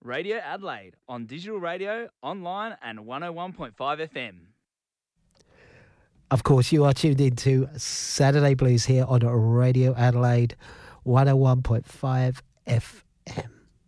Radio Adelaide on digital radio, online and 101.5 FM. Of course, you are tuned into Saturday Blues here on Radio Adelaide 101.5 FM.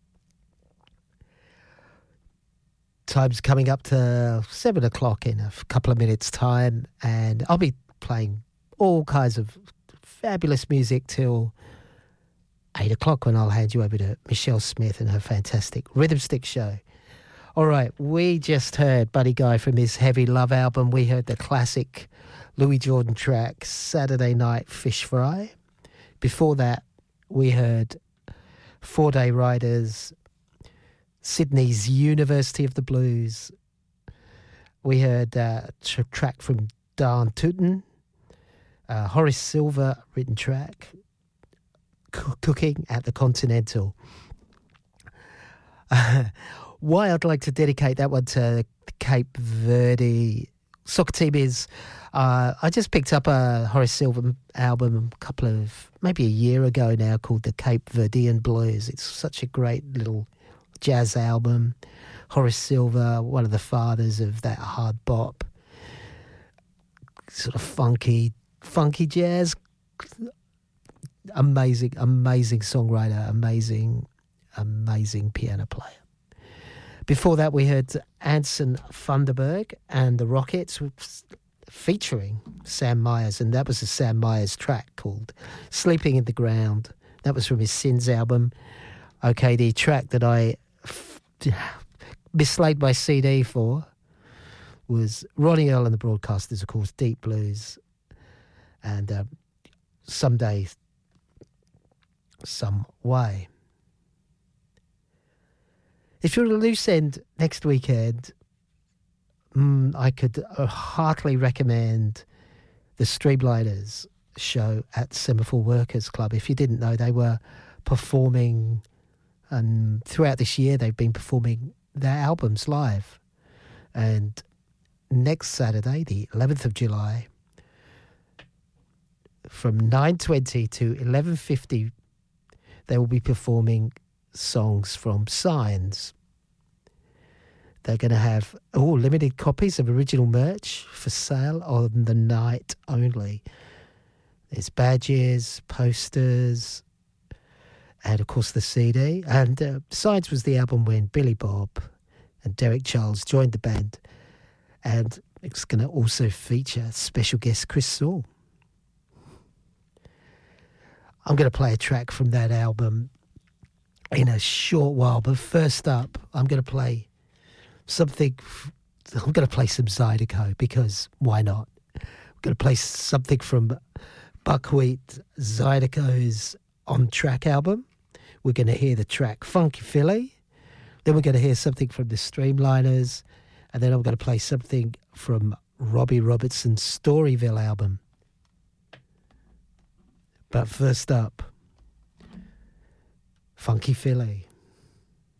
Time's coming up to 7 o'clock in a couple of minutes' time, and I'll be playing all kinds of fabulous music till 8 o'clock when I'll hand you over to Michelle Smith and her fantastic Rhythm Stick show. All right, we just heard Buddy Guy from his Heavy Love album. We heard the classic Louis Jordan track, Saturday Night Fish Fry. Before that, we heard 4 Day Riders, Sydney's University of the Blues. We heard a track from Dan Tooten, Horace Silver written track, Cooking at the Continental. Why I'd like to dedicate that one to Cape Verde soccer team is I just picked up a Horace Silver album maybe a year ago now called the Cape Verdean Blues. It's such a great little jazz album. Horace Silver, one of the fathers of that hard bop, sort of funky jazz. Amazing songwriter, amazing piano player. Before that, we heard Anson Funderburg and the Rockets featuring Sam Myers, and that was a Sam Myers track called Sleeping in the Ground. That was from his Sins album. Okay, the track that I mislaid my CD for was Ronnie Earl and the Broadcasters, of course, Deep Blues, and Someday, Some Way. If you're at a loose end next weekend, I could heartily recommend the Streamliners show at Semaphore Workers Club. If you didn't know, they were performing, and throughout this year they've been performing their albums live. And next Saturday, the 11th of July, from 9:20 to 11:50, they will be performing songs from Signs. They're going to have limited copies of original merch for sale on the night only. There's badges, posters, and of course the CD. And Signs was the album when Billy Bob and Derek Charles joined the band. And it's going to also feature special guest Chris Saul. I'm going to play a track from that album in a short while, but first up, I'm going to play some Zydeco, because why not? I'm going to play something from Buckwheat Zydeco's On Track album. We're going to hear the track Funky Philly, then we're going to hear something from the Streamliners, and then I'm going to play something from Robbie Robertson's Storyville album. But first up, Funky Philly.